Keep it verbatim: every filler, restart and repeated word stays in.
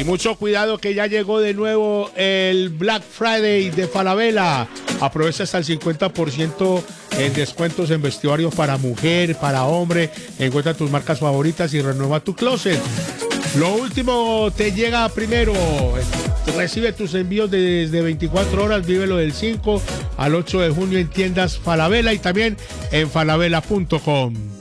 Y mucho cuidado que ya llegó de nuevo el Black Friday de Falabella. Aprovecha hasta el cincuenta por ciento en descuentos en vestuarios para mujer, para hombre. Encuentra tus marcas favoritas y renueva tu closet. Lo último te llega primero. Recibe tus envíos desde veinticuatro horas. Vívelo del cinco al ocho de junio en tiendas Falabella y también en falabella punto com.